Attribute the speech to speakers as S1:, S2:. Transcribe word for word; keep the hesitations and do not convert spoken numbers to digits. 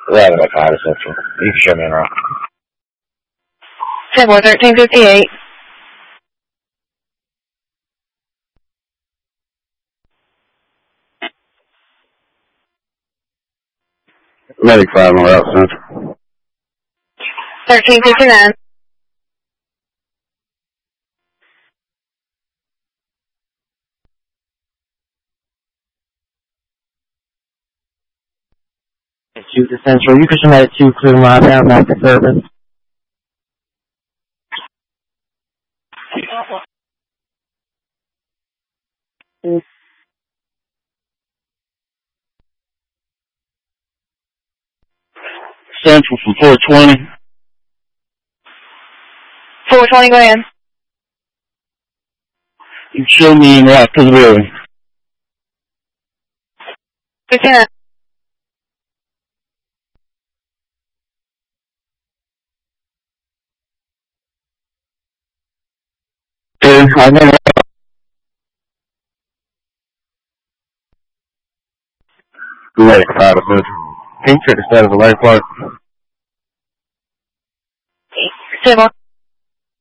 S1: eleven o'clock Central. You can show me around.
S2: ten four thirteen fifty-eight.
S1: Medic five on route Central.
S2: thirteen fifty-nine.
S3: two to Central. You can show me at two, clear line down, back to service.
S1: Central from four twenty.
S2: four twenty, go ahead.
S1: You can show me en route to the building.
S2: fifty-nine.
S1: Two, I know. Medic five on Central. Can you check the status of Lake Park?
S2: ten more.